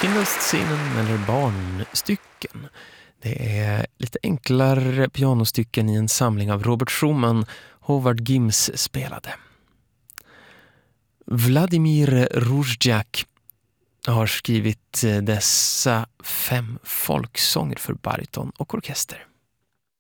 Kinderscenen eller barnstycken. Det är lite enklare pianostycken i en samling av Robert Schumann, Howard Gims spelade. Vladimir Rozjak har skrivit dessa 5 folksånger för bariton och orkester.